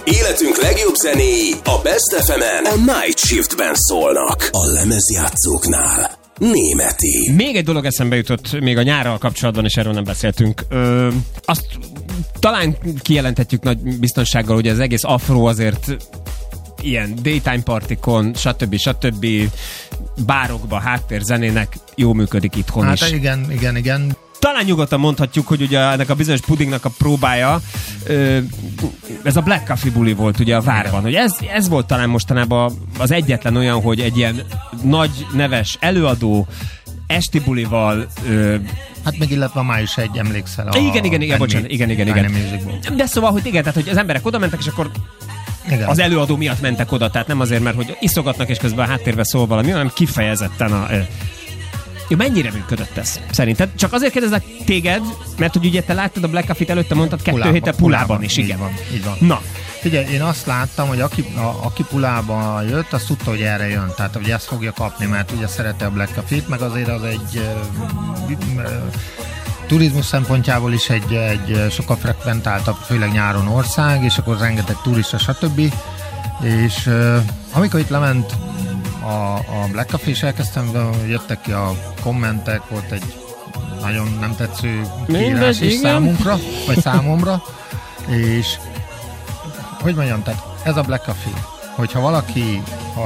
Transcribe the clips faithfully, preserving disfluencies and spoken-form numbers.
Életünk legjobb zenéi a Best ef emen a Night Shiftben szólnak. A lemezjátszóknál Németi. Még egy dolog eszembe jutott, még a nyárral kapcsolatban, és erről nem beszéltünk. Ö, azt talán kijelenthetjük nagy biztonsággal, hogy az egész afro azért ilyen daytime partikon, stb. stb. Bárokba, háttérzenének jó működik itthon hát is. Hát igen, igen, igen. Talán nyugodtan mondhatjuk, hogy ugye ennek a bizonyos pudingnak a próbája, ö, ez a Black Coffee buli volt ugye a várban. Hogy ez, ez volt talán mostanában az egyetlen olyan, hogy egy ilyen nagy neves előadó esti bulival... Ö, hát még illetve már is egy emlékszel a... Igen, igen, igen, bocsánat, igen, igen, igen. De szóval, hogy igen, tehát hogy az emberek oda mentek, és akkor igen. Az előadó miatt mentek oda, tehát nem azért, mert hogy iszogatnak, és közben a háttérbe szól valami, hanem kifejezetten a... Jó, mennyire működött ez? Szerinted? Csak azért kérdezlek téged, mert hogy ugye te láttad a Black Coffee-t előtte, mondtad kettő Pulában, héttel Pulában, Pulában is, igen. Így van, így van. Na. Figyelj, én azt láttam, hogy aki, a, aki Pulába jött, azt tudta, hogy erre jön. Tehát, hogy ezt fogja kapni, mert ugye szereti a Black Coffee-t, meg azért az egy uh, uh, turizmus szempontjából is egy, egy sokkal frekventáltabb, főleg nyáron ország, és akkor rengeteg turista, stb. És uh, amikor itt lement a, a Black Coffee, és elkezdtem, jöttek ki a kommentek, volt egy nagyon nem tetsző kiírás is számunkra, vagy számomra, és hogy mondjam, tehát ez a Black Coffee, hogyha valaki a,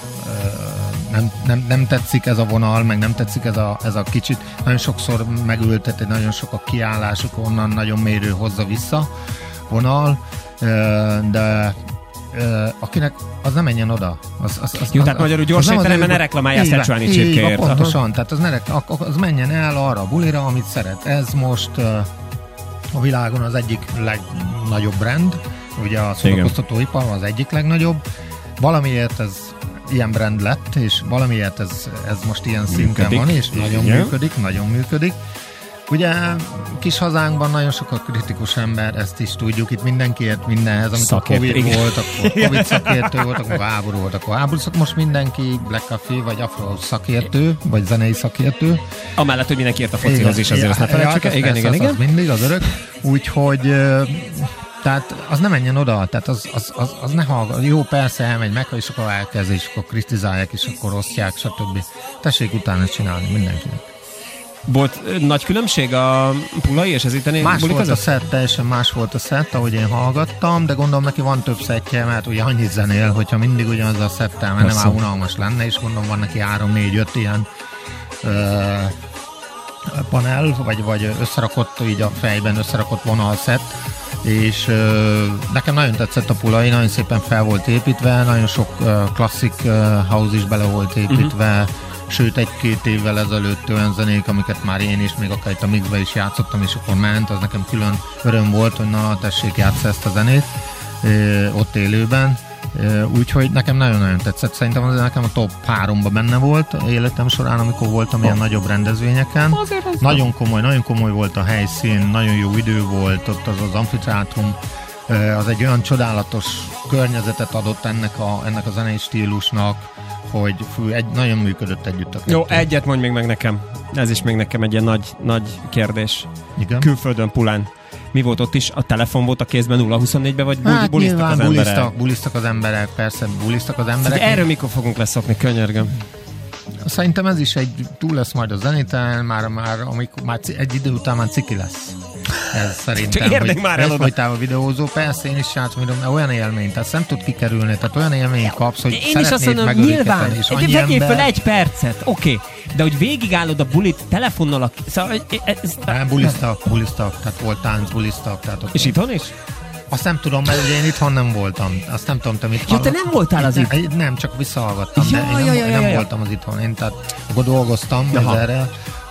nem, nem, nem tetszik ez a vonal, meg nem tetszik ez a, ez a kicsit, nagyon sokszor megültet, nagyon sok a kiállásuk, onnan nagyon mérő hozza vissza vonal, de Uh, akinek az nem menjen oda. Az, az, az, Jó, tehát magyarul gyors értelemben ne reklamálja a Szecsuáni csirkéért. Pontosan, tehát az, ne, az menjen el arra a bulira, amit szeret. Ez most uh, a világon az egyik legnagyobb brand, ugye a szórakoztatóipar az egyik legnagyobb. Valamiért ez ilyen brand lett, és valamiért ez, ez most ilyen működik. Szinten van, és nagyon igen. működik, nagyon működik. Ugye kis hazánkban nagyon sok a kritikus ember, ezt is tudjuk, itt mindenkiért mindenhez, amikor szakért, Covid igen. volt, akkor Covid szakértő volt, akkor háború volt, akkor háború szak, most mindenki Black Coffee, vagy afro szakértő, vagy zenei szakértő. Amellett, hogy mindenki ért a focihoz is, azért azt ne felejtsük el. Igen, igen, igen. Az mindig, az örök. Úgyhogy tehát az nem menjen oda, tehát az, az, az, az ne hallgat. Jó, persze elmegy meg, és akkor elkezd, és akkor kritizálják, és akkor osztják, stb. Tessék utána csinálni mindenkinek. Volt nagy különbség a pulai és az itteni más bulik volt között? A szett, teljesen más volt a szett, ahogy én hallgattam, de gondolom neki van több szettje, mert ugye annyit zenél, hogyha mindig ugyanaz a szettel, mert nem áll unalmas lenne, és gondolom van neki három, négy, öt ilyen ö, panel, vagy, vagy összerakott így a fejben, összerakott vonalszett, és ö, nekem nagyon tetszett a pulai, nagyon szépen fel volt építve, nagyon sok ö, klasszik ö, house is bele volt építve, uh-huh. Sőt, egy-két évvel ezelőtt olyan zenék, amiket már én is, még akár itt a mixbe is játszottam, és akkor ment, az nekem külön öröm volt, hogy na, tessék, játssza ezt a zenét ö, ott élőben. Ö, úgyhogy nekem nagyon-nagyon tetszett. Szerintem az nekem a top háromba benne volt életem során, amikor voltam oh. ilyen nagyobb rendezvényeken. Nagyon komoly, nagyon komoly volt a helyszín, nagyon jó idő volt, ott az az amfiteátrum, az egy olyan csodálatos környezetet adott ennek a, ennek a zenei stílusnak, hogy fú, egy, nagyon működött együtt a kettő. Jó, egyet mondj még meg nekem. Ez is még nekem egy ilyen nagy, nagy kérdés. Igen? Külföldön, Pulán. Mi volt ott is? A telefon volt a kézben nulla huszonnégyben, vagy hát, buliztak az emberek? Buliztak, buliztak az emberek, persze, buliztak az emberek. Erről mikor fogunk leszokni, könyörgöm? Szerintem ez is egy túl lesz majd a zenéten, már, már, amikor, már egy idő után már ciki lesz. Ez szerintem, hogy már el folytában videózó, persze én is játszom, mert olyan élmény, tehát nem tud kikerülni, tehát olyan élményt kapsz, hogy én szeretnéd megörültetni, és annyi ember... Vegyél föl egy percet, oké, okay. De hogy végigállod a bulit telefonnal, a... Szóval, ez... Nem, buliztak, buliztak, tehát volt tánc, buliztak. Tehát ott és itthon is? Azt nem tudom, mert ugye én itthon nem voltam. Azt nem tudom, te mit hallottam. Ja, te nem voltál az itt? Nem, csak visszahallgattam, ja, de én nem, ja, ja, én nem ja, ja. voltam az itthon. Én tehát akkor dolgoztam ezerrel,